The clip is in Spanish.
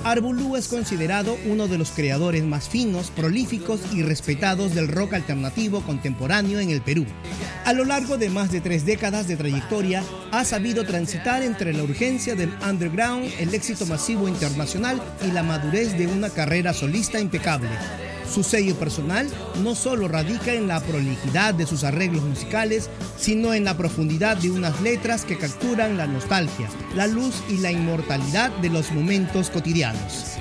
Arbulú es considerado uno de los creadores más finos, prolíficos y respetados del rock alternativo contemporáneo en el Perú. A lo largo de más de 3 décadas de trayectoria, ha sabido transitar entre la urgencia del underground, el éxito masivo internacional y la madurez de una carrera solista impecable. Su sello personal no solo radica en la prolijidad de sus arreglos musicales, sino en la profundidad de unas letras que capturan la nostalgia, la luz y la inmortalidad de los momentos cotidianos.